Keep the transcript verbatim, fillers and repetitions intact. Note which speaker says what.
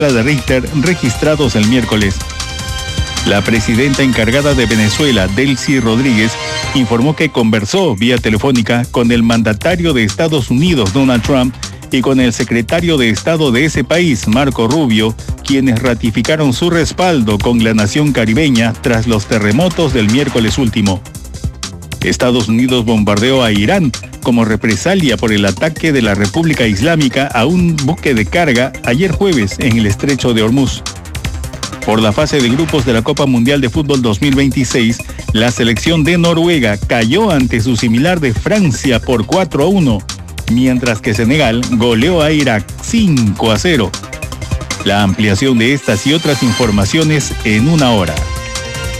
Speaker 1: de Richter registrados el miércoles. La presidenta encargada de Venezuela, Delcy Rodríguez, informó que conversó vía telefónica con el mandatario de Estados Unidos, Donald Trump, y con el secretario de Estado de ese país, Marco Rubio, quienes ratificaron su respaldo con la nación caribeña tras los terremotos del miércoles último. Estados Unidos bombardeó a Irán como represalia por el ataque de la República Islámica a un buque de carga ayer jueves en el estrecho de Hormuz. Por la fase de grupos de la Copa Mundial de Fútbol dos mil veintiséis, la selección de Noruega cayó ante su similar de Francia por cuatro a uno, mientras que Senegal goleó a Irak cinco a cero. La ampliación de estas y otras informaciones en una hora.